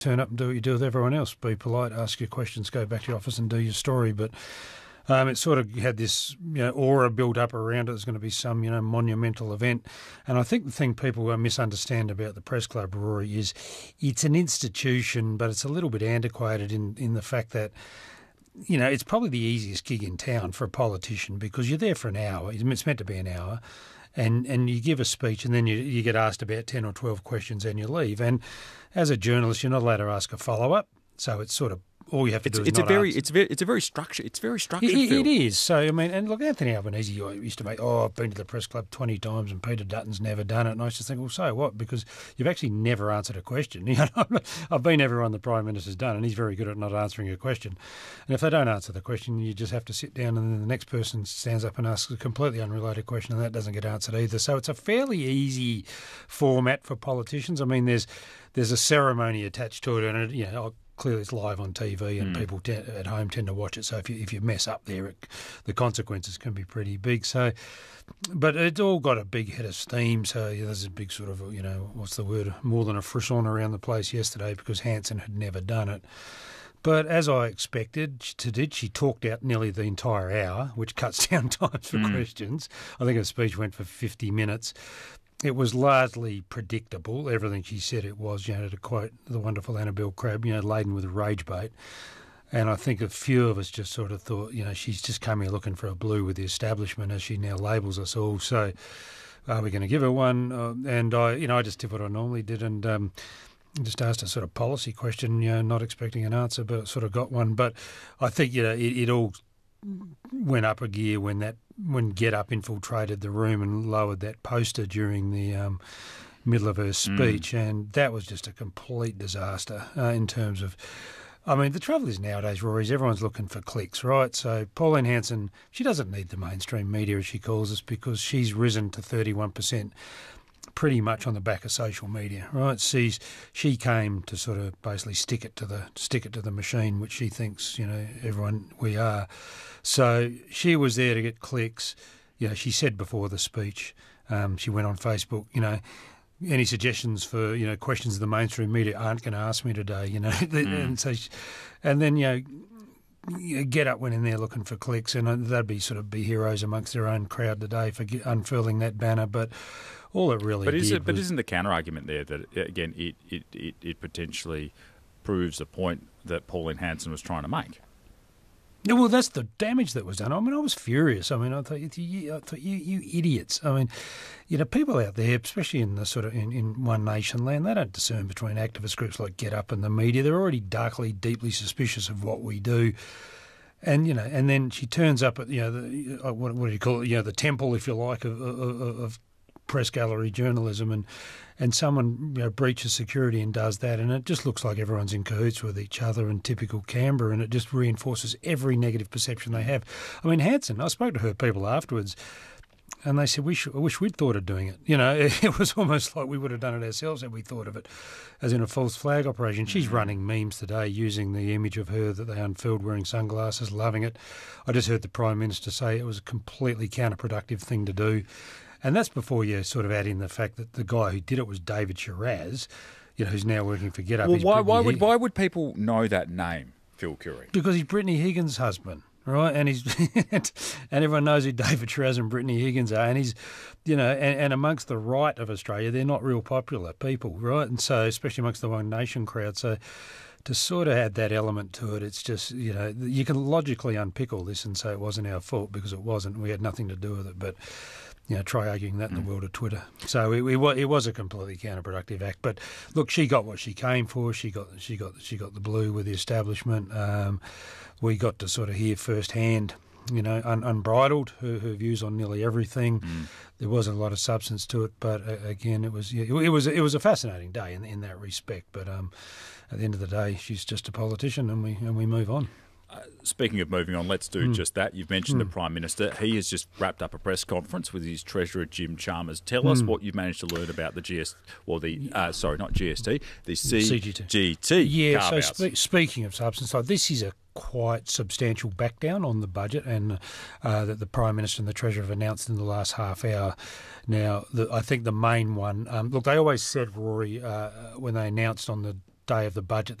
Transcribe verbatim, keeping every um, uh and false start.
turn up and do what you do with everyone else. Be polite, ask your questions, go back to your office and do your story. But um, it sort of had this, you know, aura built up around it. There's going to be some, you know, monumental event. And I think the thing people misunderstand about the Press Club, Rory, is it's an institution, but it's a little bit antiquated in, in the fact that, you know, it's probably the easiest gig in town for a politician because you're there for an hour. It's meant to be an hour. And and you give a speech and then you, you get asked about ten or twelve questions and you leave. And as a journalist, you're not allowed to ask a follow-up. So it's sort of all you have to it's, do is it's not a very, answer. It's very, it's a very structured. It's very structured. It, Phil. it is. So I mean, and look, Anthony Albanese used to make, oh, I've been to the Press Club twenty times and Peter Dutton's never done it. And I used to think, well, so what? Because you've actually never answered a question. You know, I've been everywhere the Prime Minister's done, and he's very good at not answering a question. And if they don't answer the question, you just have to sit down, and then the next person stands up and asks a completely unrelated question, and that doesn't get answered either. So it's a fairly easy format for politicians. I mean, there's there's a ceremony attached to it, and it, you know. Clearly, it's live on T V, and mm. people te- at home tend to watch it. So if you if you mess up there, it, the consequences can be pretty big. So, but it's all got a big head of steam. So yeah, there's a big sort of, you know, what's the word? More than a frisson around the place yesterday because Hanson had never done it. But as I expected, she did. She talked out nearly the entire hour, which cuts down times for mm. questions. I think her speech went for fifty minutes. It was largely predictable, everything she said it was, you know, to quote the wonderful Annabelle Crabb, you know, laden with rage bait. And I think a few of us just sort of thought, you know, she's just come here looking for a blue with the establishment, as she now labels us all. So are we going to give her one? Uh, and I, you know, I just did what I normally did and um, just asked a sort of policy question, you know, not expecting an answer, but sort of got one. But I think, you know, it, it all went up a gear when that when Get Up infiltrated the room and lowered that poster during the um, middle of her speech, mm. and that was just a complete disaster uh, in terms of. I mean, the trouble is nowadays, Rory, is everyone's looking for clicks, right? So Pauline Hanson, she doesn't need the mainstream media, as she calls us, because she's risen to thirty-one percent pretty much on the back of social media, right? She's, she came to sort of basically stick it to the stick it to the machine, which she thinks, you know, everyone we are. So she was there to get clicks. You know, she said before the speech, um, she went on Facebook, you know, any suggestions for, you know, questions the mainstream media aren't going to ask me today, you know. Mm. and so, she, and then, you know, Get Up went in there looking for clicks, and they'd be sort of be heroes amongst their own crowd today for unfurling that banner. But all it really but is did it, But was, isn't the counter-argument there that, again, it, it, it, it potentially proves the point that Pauline Hanson was trying to make? Yeah, well, that's the damage that was done. I mean, I was furious. I mean, I thought, you, I thought you, you idiots. I mean, you know, people out there, especially in the sort of in, in One Nation land, they don't discern between activist groups like Get Up and the media. They're already darkly, deeply suspicious of what we do. And, you know, and then she turns up at, you know, the, what, what do you call it, you know, the temple, if you like, of, of, of press gallery journalism, and and someone, you know, breaches security and does that, and it just looks like everyone's in cahoots with each other in typical Canberra, and it just reinforces every negative perception they have. I mean, Hanson, I spoke to her people afterwards, and they said, we should, I wish we'd thought of doing it. You know, it was almost like we would have done it ourselves had we thought of it as in a false flag operation. She's running memes today using the image of her that they unfurled wearing sunglasses, loving it. I just heard the Prime Minister say it was a completely counterproductive thing to do. And that's before you sort of add in the fact that the guy who did it was David Shiraz, you know, who's now working for Get Up. Well, why, why would why would people know that name, Phil Curry? Because he's Brittany Higgins' husband, right? And he's and everyone knows who David Shiraz and Brittany Higgins are. And he's, you know, and, and amongst the right of Australia, they're not real popular people, right? And so, especially amongst the One Nation crowd, so to sort of add that element to it, it's just, you know, you can logically unpick all this and say it wasn't our fault because it wasn't. We had nothing to do with it, but. You know, try arguing that in the world of Twitter. So it, it, it was a completely counterproductive act. But look, she got what she came for. She got she got she got the blue with the establishment. Um, we got to sort of hear firsthand, you know, un, unbridled her, her views on nearly everything. Mm. There wasn't a lot of substance to it, but uh, again, it was it, it was it was a fascinating day in, in that respect. But um, at the end of the day, she's just a politician, and we and we move on. Uh, speaking of moving on, let's do mm. just that. You've mentioned mm. the Prime Minister. He has just wrapped up a press conference with his Treasurer, Jim Chalmers. Tell mm. us what you've managed to learn about the G S, well, the uh, sorry, not G S T, the C G T. Yeah. So spe- speaking of substance, so this is a quite substantial back down on the budget, and uh, that the Prime Minister and the Treasurer have announced in the last half hour. Now, the, I think the main one. Um, look, they always said, Rory, uh, when they announced on the day of the budget